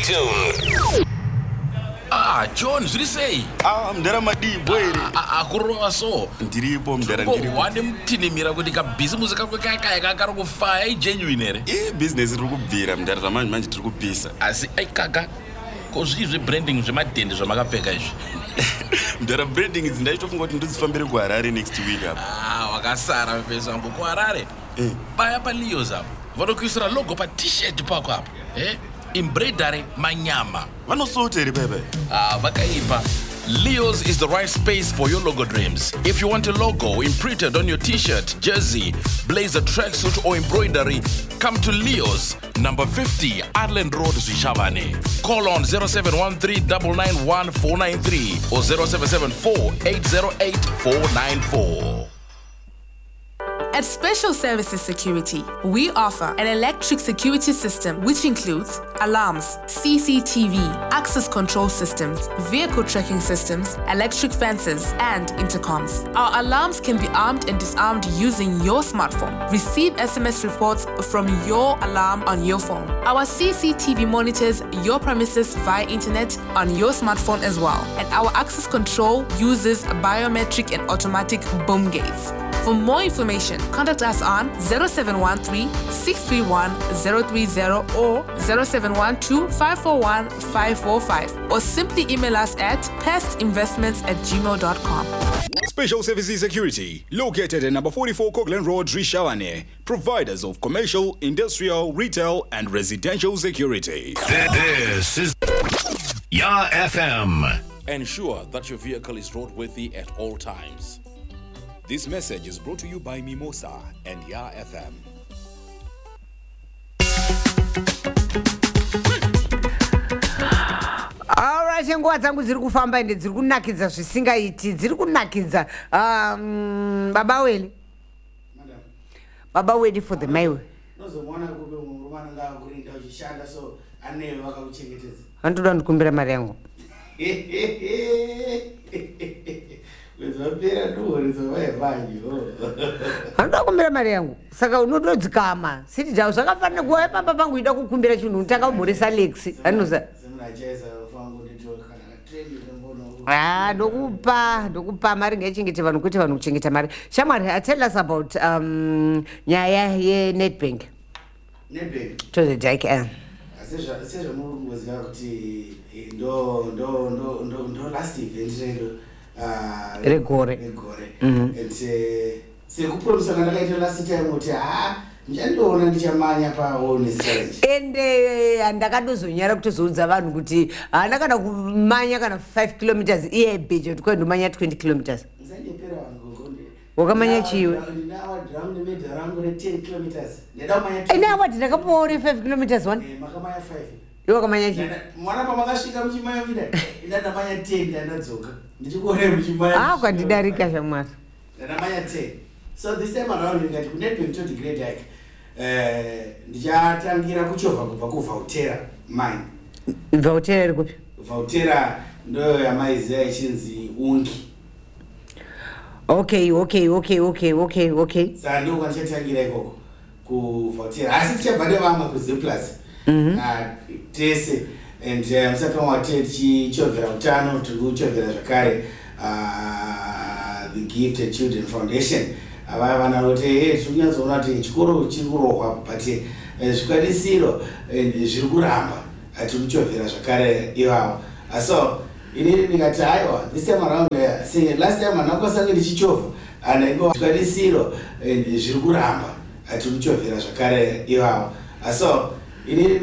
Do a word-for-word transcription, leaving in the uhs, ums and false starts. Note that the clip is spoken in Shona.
tuned. Ah, John, what did you say? Ah, mdara madi boy. Ah, akuroa so. Ndiripo mdara ndiripo. Wande mtinimira kuti ka business kako kaka kakaro kufaya i genuine ere. Eh, business iri kubvira mdara zamanje manje tiri kupisa. Asi ai kaka. Kozvi zve branding zvemadhende zvamakapfeka izvi. Mdara branding idzi ndaitofunga kuti ndozifambire kuHarare next week apa. Ah, wakasara mfeso wangu kuHarare. Eh. Paya pa Leo's apo. Vanokuisira logo pa t-shirt pako apo. Eh? Embroidery manyama. Vanosotere bebe. Ah, vakaipa. Leo's is the right space for your logo dreams. If you want a logo imprinted on your t-shirt, jersey, blazer, tracksuit or embroidery, come to Leo's, number fifty, Adland Road, Zvishavane. Call on zero seven one three nine nine one four nine three or zero seven seven four eight zero eight four nine four. At Special Services Security, we offer an electric security system which includes alarms, C C T V, access control systems, vehicle tracking systems, electric fences, and intercoms. Our alarms can be armed and disarmed using your smartphone. Receive S M S reports from your alarm on your phone. Our C C T V monitors your premises via internet on your smartphone as well. And our access control uses biometric and automatic boom gates. For more information, contact us on zero seven one three six three one zero three zero or zero seven one two five four one five four five or simply email us at pestinvestments at gmail dot com. Special Services Security, located at number forty-four Coghlan Road, Zvishavane, providers of commercial, industrial, retail, and residential security. This is Ya F M. Ensure that your vehicle is roadworthy at all times. This message is brought to you by Mimosa and Ya F M. Alright, nguva dzangu dziri kufamba ende dziri kunakidza zvisingaiti, dziri kunakidza. Um, Baba Weli. Madam. Baba Weli for the maiwe. Nozomwana kube murumana nga kurinda uchishanda so anewe wakakuchengetedza. Andoda ndikumbira mari yangu. Wezopera nduhori zovaevanyu. Andoda kumbira mari yangu. Saka unotodzikama. Siti dzavo zvakafanira kuva pamba pangu ida kukumbira chinhu takamhoresa Lexi. Anoza. Semunacheza fangu ndito kana trend ndombono. Ah, ndokupa, ndokupa mari ngechengete vanhu kuti vanhu kuchengeta mari. Shamwari, tell us about um nyaya ye Nedbank. Nedbank. To the Dyke N. Asezva sezva murungoziva kuti ndo ndo ndo ndo ndo last event redo. Ah, Regore. Regore. And sekupromisa kana ndakaita last time kuti ah ndichandoona ndichamanya pa honest challenge. Ende andakadozonyara kutozoudza vanhu kuti haana kana kumanya kana five kilometers iye bejo tikwenda twenty kilometers. Nzandipera vanhu ngokonde. Wakamanya chiwe. Ndinawa drum limit rangu re ten kilometers. Ndeda manya. Ina wati ndakapoore five kilometers one. Eh makamanya five. Iwe wakamanya chiwe. Mwana pa makasvika muchimaya vida. Ndada manya ten ndadzoka. Ndichikuone muchimaya. Ah kwandidarika shamwari. Ndada manya ten. So this time around ngati ku Nedbank to the great hike. Eh ndichatangira kuchovha kubva kuVautera mine. Vautera iri kupi? Vautera ndo yamaiziya ichinzi ungi. Okay, okay, okay, okay, okay, okay. Saka ndo kwanichatangira ikoko kuVautera. Asi tichabva nevamwe kuZimplus. Ah tese and musaka mwate tichichovhera utano tiri kuchovhera zvakare the Gifted Children Foundation. Ava vana kuti hey tiri kunyatsoona kuti chikoro chiri kurohwa but zvikwanisiro zviri kuramba tiri kuchovhera zvakare ivavo. So inini ndikati aiwa this time around say last time andakwasange ndichichovha anaingo zvikwanisiro zviri kuramba tiri kuchovhera zvakare ivavo. So inini